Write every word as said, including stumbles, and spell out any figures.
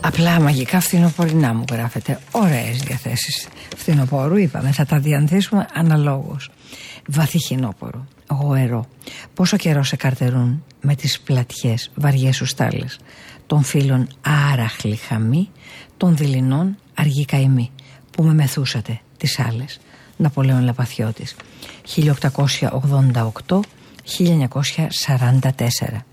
Απλά μαγικά φθινοπορεινά μου γράφετε. Ωραίες διαθέσεις φθινοπόρου, είπαμε, θα τα διανθίσουμε αναλόγως. Βαθύ χινόπορο, γοερό. Πόσο καιρό σε καρτερούν με τις πλατιές βαριές σου στάλες των φίλων άραχλη χαμή, των δειλινών αργή καημή, που με μεθούσατε τις άλλες. Ναπολέων Λαπαθιώτης, χίλια οκτακόσια ογδόντα οκτώ με χίλια εννιακόσια σαράντα τέσσερα.